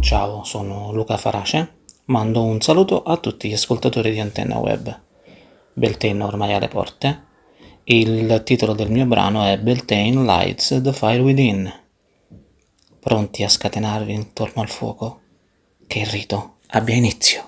Ciao, sono Luca Farace. Mando un saluto a tutti gli ascoltatori di Antenna Web. Beltane ormai alle porte. Il titolo del mio brano è Beltane Lights the Fire Within. Pronti a scatenarvi intorno al fuoco? Che il rito abbia inizio.